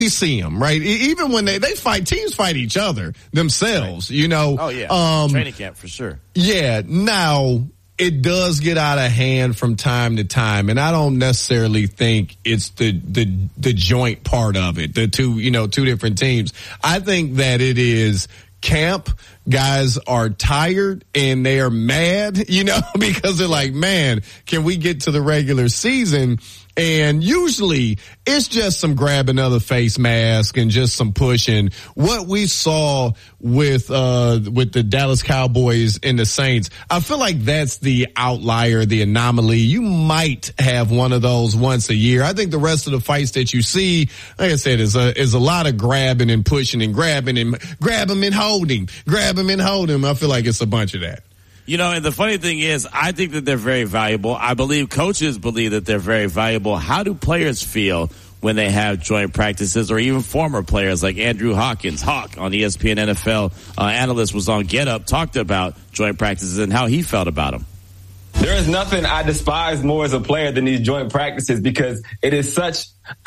see them, right? Even when they fight, teams fight each other themselves, you know. Oh, yeah. Training camp for sure. Yeah. Now, it does get out of hand from time to time, and I don't necessarily think it's the joint part of it, the two different teams. I think that it is camp. Guys are tired and they are mad, because they're like, man, can we get to the regular season? And usually it's just some grab another face mask and just some pushing. What we saw with the Dallas Cowboys and the Saints, I feel like that's the outlier, the anomaly. You might have one of those once a year. I think the rest of the fights that you see, like I said, is a lot of grabbing and pushing and grabbing and grab them and holding, grab them and hold them. I feel like it's a bunch of that. And the funny thing is, I think that they're very valuable. I believe coaches believe that they're very valuable. How do players feel when they have joint practices, or even former players like Andrew Hawkins, Hawk on ESPN NFL analyst, was on Get Up, talked about joint practices and how he felt about them. There is nothing I despise more as a player than these joint practices, because it is such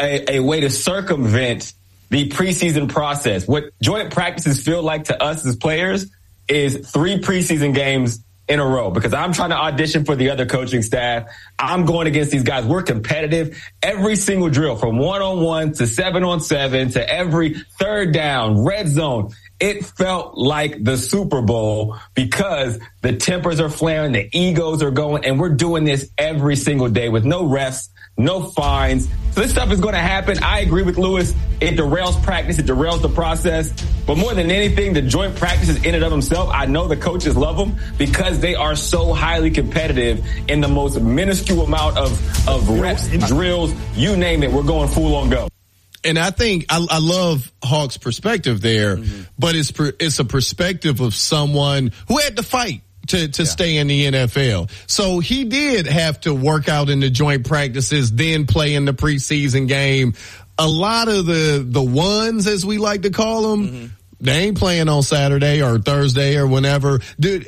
a way to circumvent the preseason process. What joint practices feel like to us as players is 3 preseason games in a row, because I'm trying to audition for the other coaching staff. I'm going against these guys. We're competitive. Every single drill, from 1-on-1 to 7-on-7 to every third down, red zone. It felt like the Super Bowl, because the tempers are flaring, the egos are going, and we're doing this every single day with no refs, no fines. So this stuff is going to happen. I agree with Lewis. It derails practice. It derails the process. But more than anything, the joint practices in and of themselves, I know the coaches love them because they are so highly competitive in the most minuscule amount of reps, drills, you name it. We're going full on go. And I think I love Hawk's perspective there, but it's a perspective of someone who had to fight to stay in the NFL. So he did have to work out in the joint practices, then play in the preseason game. A lot of the ones, as we like to call them, they ain't playing on Saturday or Thursday or whenever.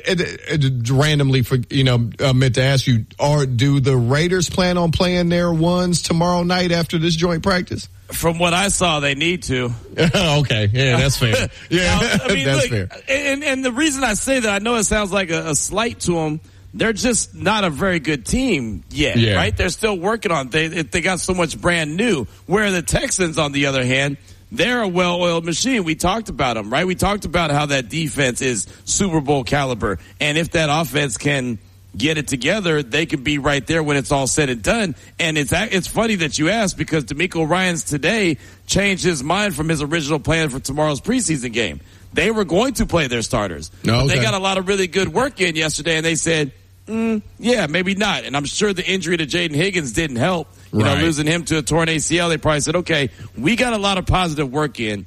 Dude, randomly, meant to ask you, do the Raiders plan on playing their ones tomorrow night after this joint practice? From what I saw, they need to. Okay. Yeah, that's fair. Yeah, that's fair. And the reason I say that, I know it sounds like a slight to them. They're just not a very good team yet, right? They're still working on it. They got so much brand new. Where the Texans, on the other hand, they're a well-oiled machine. We talked about them, right? We talked about how that defense is Super Bowl caliber. And if that offense can get it together, they could be right there when it's all said and done. And it's funny that you asked, because DeMeco Ryans today changed his mind from his original plan for tomorrow's preseason game. They were going to play their starters. But they got a lot of really good work in yesterday, and they said, yeah, maybe not. And I'm sure the injury to Jaden Higgins didn't help. Losing him to a torn ACL, they probably said, okay, we got a lot of positive work in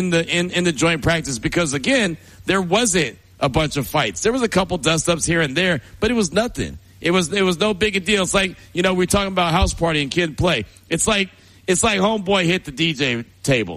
the joint practice, because, again, there wasn't a bunch of fights. There was a couple dust-ups here and there, but it was nothing. It was no big a deal. It's like, we're talking about house party and kid play. It's like homeboy hit the DJ table.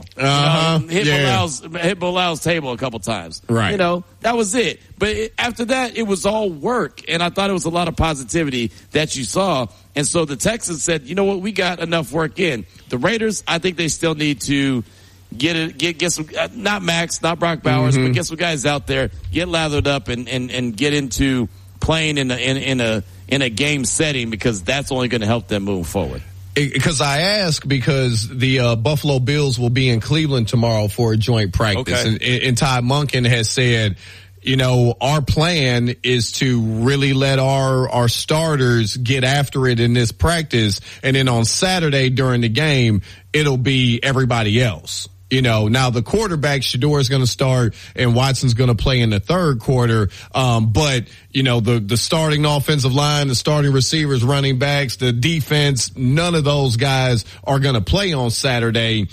Hit Bilal's table a couple times. Right. That was it. But after that, it was all work. And I thought it was a lot of positivity that you saw. And so the Texans said, you know what, we got enough work in. The Raiders, I think they still need to get some, not Max, not Brock Bowers, but get some guys out there, get lathered up and get into playing in a game setting, because that's only going to help them move forward. Because I ask, because the Buffalo Bills will be in Cleveland tomorrow for a joint practice. Okay. And Todd Monken has said, our plan is to really let our starters get after it in this practice. And then on Saturday during the game, it'll be everybody else. Now the quarterback, Shedeur, is going to start and Watson's going to play in the third quarter. But, the starting offensive line, the starting receivers, running backs, the defense, none of those guys are going to play on Saturday,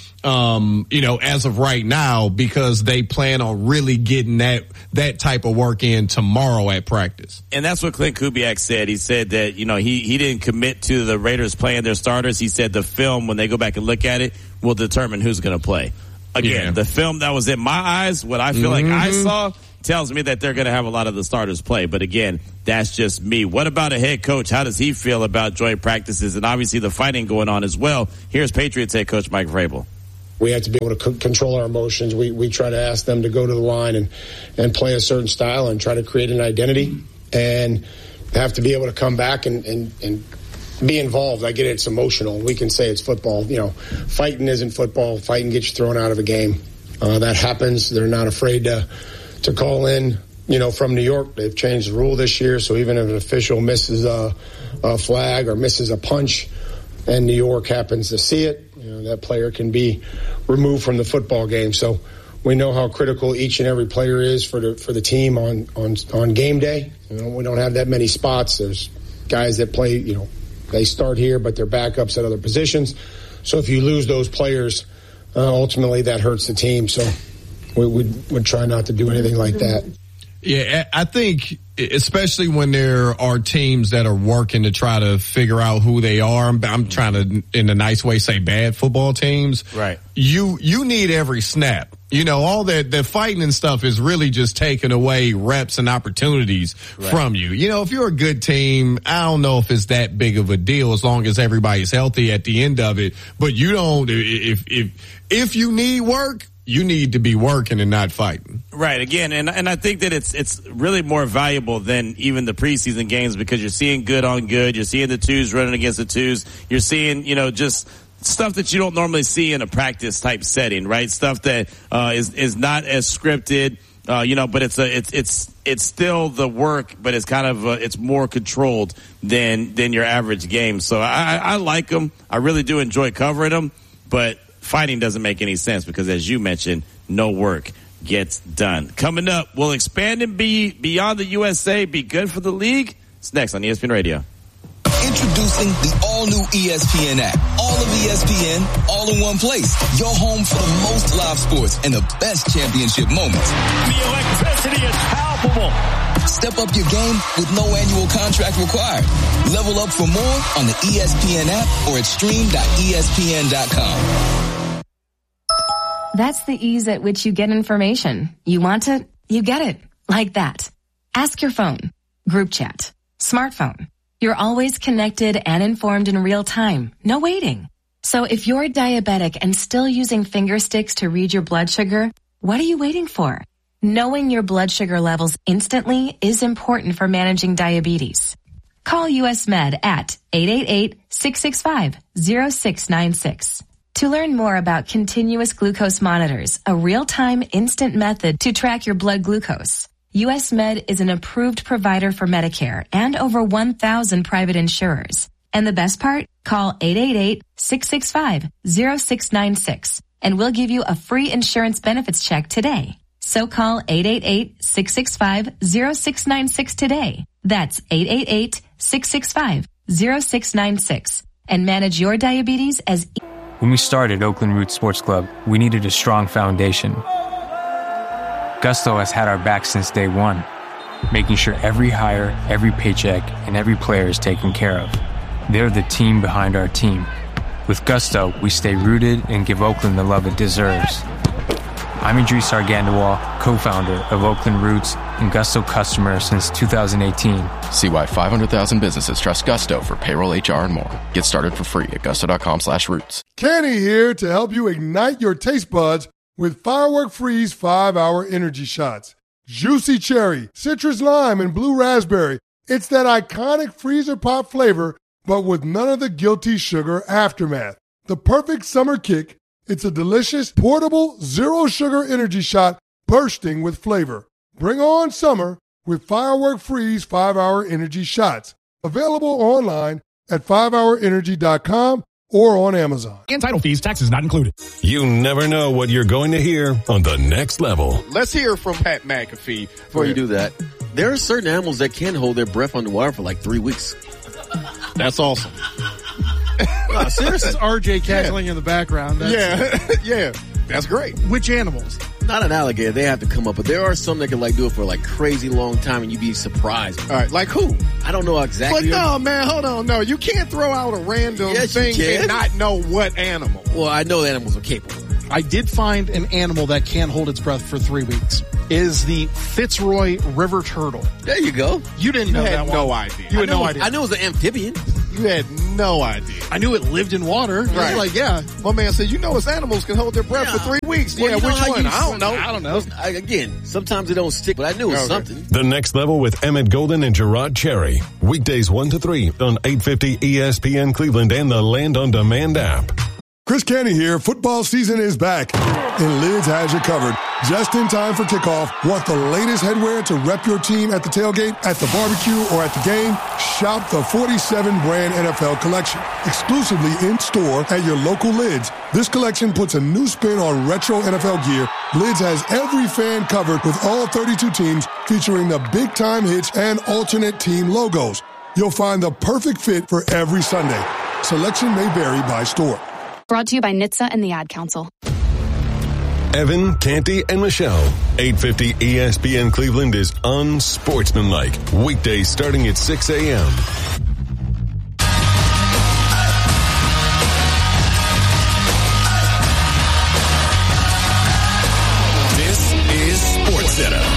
as of right now, because they plan on really getting that type of work in tomorrow at practice. And that's what Clint Kubiak said. He said that, he didn't commit to the Raiders playing their starters. He said the film, when they go back and look at it, will determine who's going to play. Again, the film that was in my eyes, what I feel like I saw, tells me that they're going to have a lot of the starters play. But again, that's just me. What about a head coach? How does he feel about joint practices and obviously the fighting going on as well? Here's Patriots head coach Mike Vrabel. We have to be able to control our emotions. We try to ask them to go to the line and play a certain style and try to create an identity, and have to be able to come back and be involved. I get it, it's emotional. We can say it's football. Fighting isn't football. Fighting gets you thrown out of a game. That happens. They're not afraid to call in. From New York, they've changed the rule this year, so even if an official misses a flag or misses a punch and New York happens to see it, that player can be removed from the football game. So we know how critical each and every player is for the team on game day. We don't have that many spots. There's guys that play, they start here, but they're backups at other positions. So if you lose those players, ultimately that hurts the team. So we would try not to do anything like that. Yeah, I think especially when there are teams that are working to try to figure out who they are. I'm trying to, in a nice way, say bad football teams. Right. You need every snap. All that fighting and stuff is really just taking away reps and opportunities from you. If you're a good team, I don't know if it's that big of a deal as long as everybody's healthy at the end of it. But you don't, if you need work, you need to be working and not fighting. Right. Again, and I think that it's really more valuable than even the preseason games, because you're seeing good on good. You're seeing the twos running against the twos. You're seeing, just stuff that you don't normally see in a practice type setting, right? Stuff that is not as scripted, but it's still the work, but it's kind of it's more controlled than your average game. So I like them. I really do enjoy covering them, but fighting doesn't make any sense because, as you mentioned, no work gets done. Coming up, will expand and be beyond the USA be good for the league? It's next on ESPN Radio. Introducing the all-new ESPN app. All of ESPN, all in one place. Your home for the most live sports and the best championship moments. The electricity is palpable. Step up your game with no annual contract required. Level up for more on the ESPN app or at stream.espn.com. That's the ease at which you get information. You want it, you get it. Like that. Ask your phone. Group chat. Smartphone. You're always connected and informed in real time. No waiting. So if you're diabetic and still using finger sticks to read your blood sugar, what are you waiting for? Knowing your blood sugar levels instantly is important for managing diabetes. Call US Med at 888-665-0696. To learn more about continuous glucose monitors, a real-time instant method to track your blood glucose. US Med is an approved provider for Medicare and over 1,000 private insurers. And the best part? Call 888-665-0696 and we'll give you a free insurance benefits check today. So call 888-665-0696 today. That's 888-665-0696 and manage your diabetes as When we started Oakland Roots Sports Club, we needed a strong foundation. Gusto has had our back since day one, making sure every hire, every paycheck, and every player is taken care of. They're the team behind our team. With Gusto, we stay rooted and give Oakland the love it deserves. I'm Idris Argandawal, co-founder of Oakland Roots and Gusto customer since 2018. See why 500,000 businesses trust Gusto for payroll, HR, and more. Get started for free at gusto.com/roots. Kenny here to help you ignite your taste buds with Firework Freeze 5-Hour Energy Shots. Juicy cherry, citrus lime, and blue raspberry. It's that iconic freezer pop flavor, but with none of the guilty sugar aftermath. The perfect summer kick. It's a delicious, portable, zero-sugar energy shot bursting with flavor. Bring on summer with Firework Freeze 5-Hour Energy Shots. Available online at 5hourenergy.com or on Amazon. And title fees, taxes not included. You never know what you're going to hear on The Next Level. Let's hear from Pat McAfee. Before you do that, there are certain animals that can hold their breath underwater for like 3 weeks. That's awesome. No, seriously. This is RJ cackling in the background. Yeah. That's great. Which animals? Not an alligator. They have to come up, but there are some that can like do it for like crazy long time, and you'd be surprised. All right, like who? I don't know exactly. But no, man, hold on. No, you can't throw out a random thing and not know what animal. Well, I know the animals are capable. I did find an animal that can't hold its breath for 3 weeks. Is the Fitzroy river turtle. There you go. You didn't know that one. No idea. You had no idea. I knew it was an amphibian. You had no idea. I knew it lived in water. Right. I was like, yeah. My man said, its animals can hold their breath for 3 weeks. Well, which one? I don't know. Again, sometimes it don't stick, but I knew it was something. The Next Level with Emmett Golden and Gerard Cherry. Weekdays 1 to 3 on 850 ESPN Cleveland and the Land on Demand app. Chris Canty here. Football season is back, and Lids has you covered. Just in time for kickoff. Want the latest headwear to rep your team at the tailgate, at the barbecue, or at the game? Shop the 47 brand NFL collection, exclusively in store at your local Lids. This collection puts a new spin on retro NFL gear. Lids has every fan covered with all 32 teams, featuring the big time hits and alternate team logos. You'll find the perfect fit for every Sunday. Selection may vary by store. Brought to you by NHTSA and the Ad Council. Evan, Canty, and Michelle. 850 ESPN Cleveland is unsportsmanlike. Weekdays starting at 6 a.m. This is SportsCenter.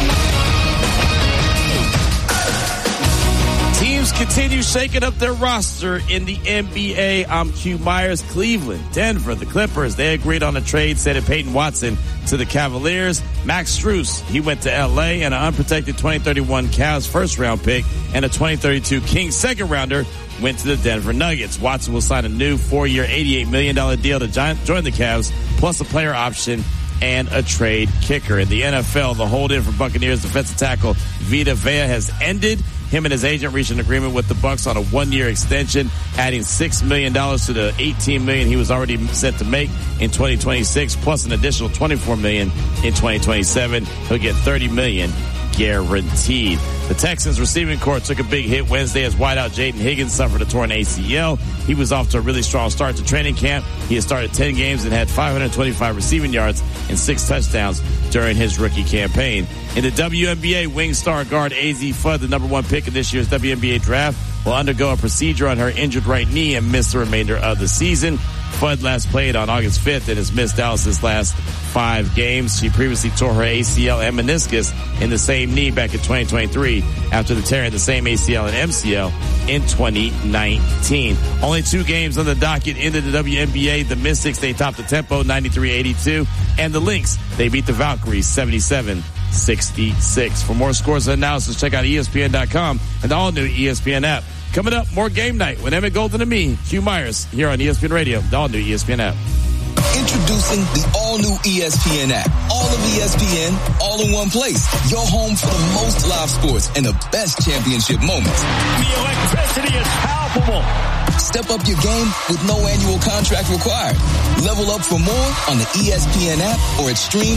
Teams continue shaking up their roster in the NBA. I'm Q Myers. Cleveland, Denver, the Clippers. They agreed on a trade, sending Peyton Watson to the Cavaliers. Max Strus, he went to L.A. and an unprotected 2031 Cavs first-round pick and a 2032 Kings second-rounder went to the Denver Nuggets. Watson will sign a new 4-year, $88 million deal to join the Cavs, plus a player option and a trade kicker. In the NFL, the hold-in for Buccaneers defensive tackle Vita Vea has ended. Him and his agent reached an agreement with the Bucs on a 1-year extension, adding $6 million to the $18 million he was already set to make in 2026, plus an additional $24 million in 2027. He'll get $30 million guaranteed. The Texans receiving corps took a big hit Wednesday as wideout Jaden Higgins suffered a torn ACL. He was off to a really strong start to training camp. He has started 10 games and had 525 receiving yards and 6 touchdowns during his rookie campaign. In the WNBA, wing star guard AZ Fudd, the number 1 pick in this year's WNBA draft, will undergo a procedure on her injured right knee and miss the remainder of the season. Fudd last played on August 5th and has missed Dallas's last 5 games. She previously tore her ACL and meniscus in the same knee back in 2023 after the tear in the same ACL and MCL in 2019. Only 2 games on the docket into the WNBA. The Mystics, they topped the tempo 93-82, and the Lynx, they beat the Valkyries 77-66. For more scores and analysis, check out ESPN.com and the all-new ESPN app. Coming up, more Game Night with Emmett Golden and me, Q Myers, here on ESPN Radio, the all-new ESPN app. Introducing the all-new ESPN app. All of ESPN, all in one place. Your home for the most live sports and the best championship moments. The electricity is palpable. Step up your game with no annual contract required. Level up for more on the ESPN app or at stream